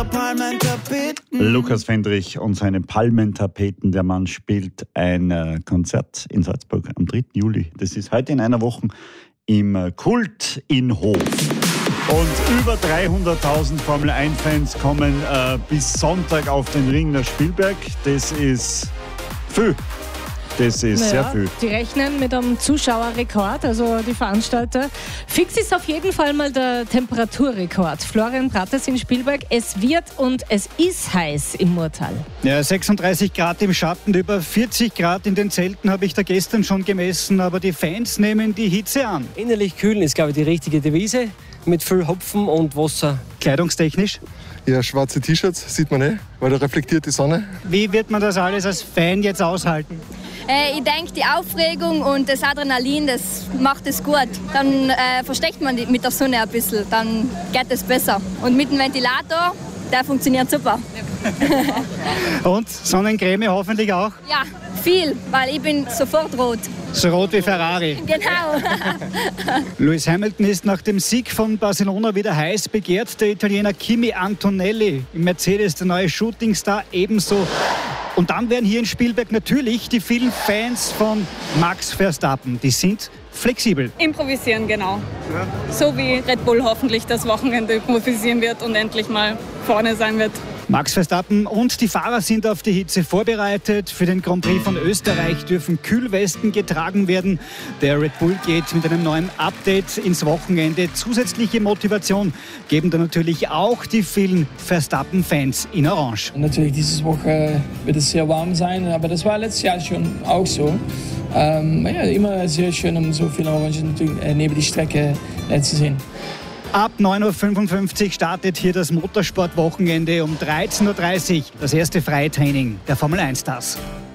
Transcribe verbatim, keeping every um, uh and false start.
unter Palmentapeten. Lukas Fendrich und seine Palmentapeten. Der Mann spielt ein äh, Konzert in Salzburg am dritten Juli. Das ist heute in einer Woche im äh, Kult in Hof. Und über dreihunderttausend Formel eins Fans kommen äh, bis Sonntag auf den Ring nach Spielberg. Das ist viel. Das ist naja, sehr viel. Die rechnen mit einem Zuschauerrekord, also die Veranstalter. Fix ist auf jeden Fall mal der Temperaturrekord. Florian Bratters in Spielberg. Es wird und es ist heiß im Murtal. Ja, sechsunddreißig Grad im Schatten, über vierzig Grad in den Zelten habe ich da gestern schon gemessen, aber die Fans nehmen die Hitze an. Innerlich kühlen ist, glaube ich, die richtige Devise, mit viel Hopfen und Wasser. Kleidungstechnisch? Ja, schwarze T-Shirts sieht man eh, weil da reflektiert die Sonne. Wie wird man das alles als Fan jetzt aushalten? Äh, ich denke, die Aufregung und das Adrenalin, das macht es gut. Dann äh, versteckt man die mit der Sonne ein bisschen, dann geht es besser. Und mit dem Ventilator, der funktioniert super. Und Sonnencreme hoffentlich auch? Ja, viel, weil ich bin sofort rot. So rot wie Ferrari. Genau. Lewis Hamilton ist nach dem Sieg von Barcelona wieder heiß begehrt. Der Italiener Kimi Antonelli im Mercedes, der neue Shootingstar, ebenso. Und dann wären hier in Spielberg natürlich die vielen Fans von Max Verstappen. Die sind flexibel. Improvisieren, genau. Ja. So wie Red Bull hoffentlich das Wochenende improvisieren wird und endlich mal vorne sein wird. Max Verstappen und die Fahrer sind auf die Hitze vorbereitet. Für den Grand Prix von Österreich dürfen Kühlwesten getragen werden. Der Red Bull geht mit einem neuen Update ins Wochenende. Zusätzliche Motivation geben dann natürlich auch die vielen Verstappen-Fans in Orange. Natürlich, diese Woche wird es sehr warm sein, aber das war letztes Jahr schon auch so. Ähm, ja, immer sehr schön, um so viele Orangen neben die Strecke äh, zu sehen. Ab neun Uhr fünfundfünfzig startet hier das Motorsportwochenende, um dreizehn Uhr dreißig das erste Freitraining der Formel eins Stars.